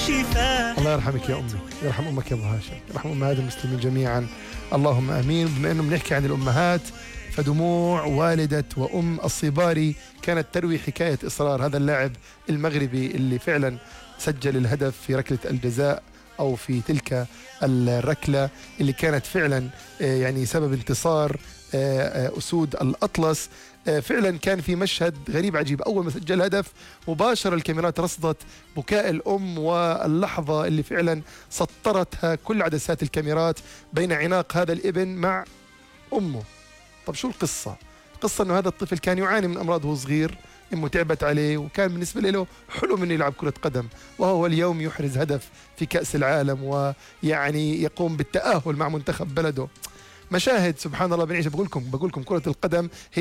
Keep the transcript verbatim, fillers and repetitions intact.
شفاء. الله يرحمك يا أمي، يرحم أمك يا أبو هاشم، يرحم أمهات المسلمين جميعا، اللهم آمين. بما أنه بنحكي عن الأمهات، فدموع والدة وأم الصباري كانت تروي حكاية إصرار هذا اللاعب المغربي اللي فعلا سجل الهدف في ركلة الجزاء أو في تلك الركلة اللي كانت فعلا يعني سبب انتصار أسود الأطلس. فعلا كان في مشهد غريب عجيب، أول ما سجل هدف مباشرة الكاميرات رصدت بكاء الأم، واللحظة اللي فعلا سطرتها كل عدسات الكاميرات بين عناق هذا الابن مع أمه. طب شو القصة؟ القصة أنه هذا الطفل كان يعاني من أمراض وهو صغير، أمه تعبت عليه، وكان بالنسبة له حلم أنه يلعب كرة قدم، وهو اليوم يحرز هدف في كأس العالم، ويعني يقوم بالتأهل مع منتخب بلده. مشاهد سبحان الله بنعيش. بقول لكم بقول لكم كرة القدم